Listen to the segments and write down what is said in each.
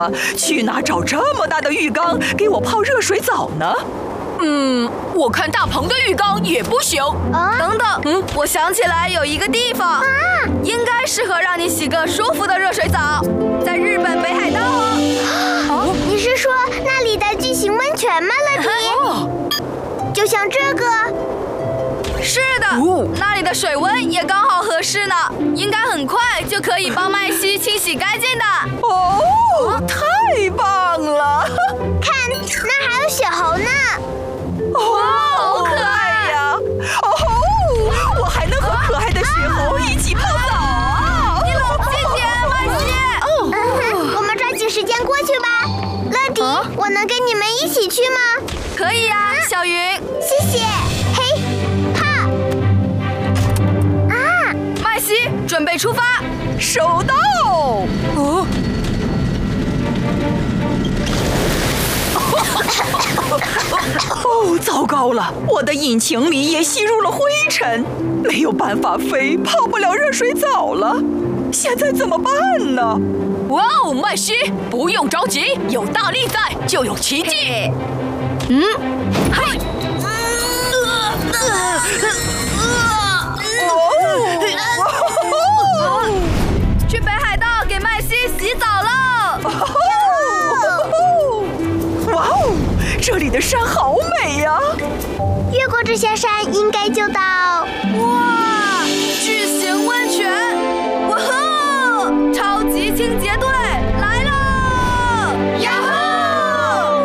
去哪找这么大的浴缸给我泡热水澡呢？ 我看大鹏的浴缸也不行。 等等，我想起来有一个地方，应该适合让你洗个舒服的热水澡，在日本北海道哦。 你是说那里的巨型温泉吗，乐迪？就像这个。 是的，那里的水温也刚好合适呢，应该很快就可以帮麦西清洗干净的。 太棒了！ 看，那还有雪猴呢。 好可爱呀！ 我还能和可爱的雪猴一起泡澡。 你冷静点，麦西。 我们抓紧时间过去吧。乐迪，我能跟你们一起去吗？ 可以呀，小云。 谢谢。嘿，怕。 麦西，准备出发。 收到。糟糕了，我的引擎里也吸入了灰尘，没有办法飞，泡不了热水澡了。现在怎么办呢？ 哇哦，麦西，不用着急，有大力在，就有奇迹。 嘿。去北海道给麦西洗澡喽！ 哇哦，这里的山好美呀！ 越过这些山，应该就到。 哇，巨型温泉！哇吼，超级清洁队来了！呀吼！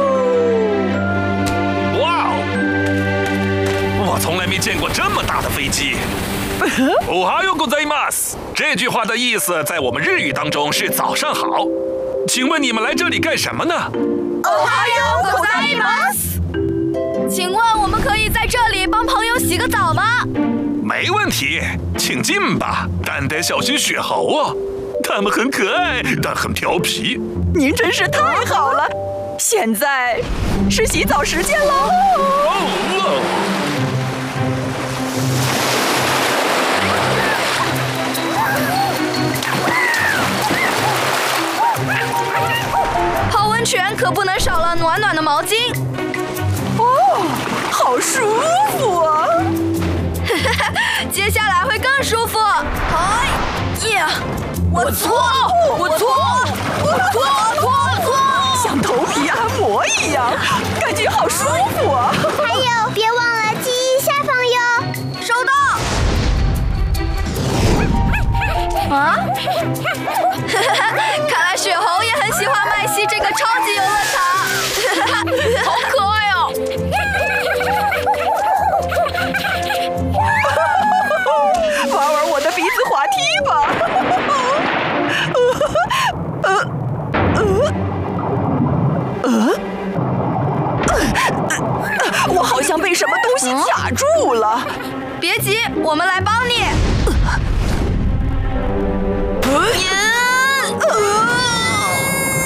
哇哦！我从来没见过这么大的飞机。おはようございます。这句话的意思在我们日语当中是早上好。请问你们来这里干什么呢？ おはようございます。请问我们可以在这里帮朋友洗个澡吗？ 没问题，请进吧，但得小心雪猴哦，它们很可爱，但很调皮。 您真是太好了！现在是洗澡时间喽！ 泡温泉可不能少了暖暖的毛巾。 好舒服啊！ 接下来会更舒服。我搓， 像头皮按摩一样，感觉好舒服啊！ 还有，别忘了记忆下方哟。 收到。看来雪猴也很喜欢麦西这个超级游乐场， 好可爱哦！ 玩我的鼻子滑梯吧！我好像被什么东西卡住了。 别急，我们来帮你。